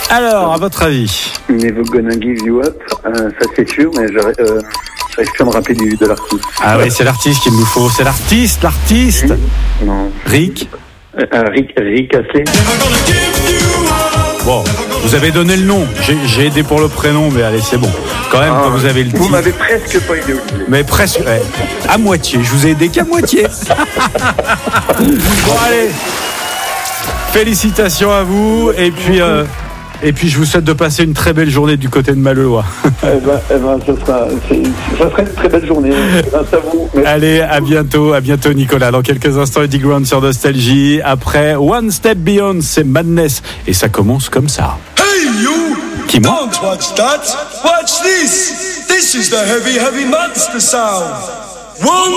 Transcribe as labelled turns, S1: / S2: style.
S1: Alors, à votre avis?
S2: Never Gonna Give You Up, ça c'est sûr, mais j'arrive plus à me rappeler de l'artiste.
S1: Ah oui, c'est l'artiste qu'il nous faut. C'est l'artiste.
S2: Non.
S1: Rick
S2: Astley.
S1: Bon, vous avez donné le nom. J'ai aidé pour le prénom, mais allez, c'est bon. Quand même, quand vous avez le titre.
S2: Vous m'avez presque pas aidé aussi.
S1: Mais presque, ouais. À moitié. Je vous ai aidé qu'à moitié. Bon, allez. Félicitations à vous. Et puis, je vous souhaite de passer une très belle journée du côté de Malle-Loire.
S2: Ça sera une très belle journée. Grâce à vous. Merci.
S1: Allez, à bientôt Nicolas. Dans quelques instants, Eddie Grant sur Nostalgie. Après, One Step Beyond, c'est Madness. Et ça commence comme ça.
S3: Hey you!
S1: Qui, moi?
S3: Don't watch that. Watch this. This is the heavy monster sound. One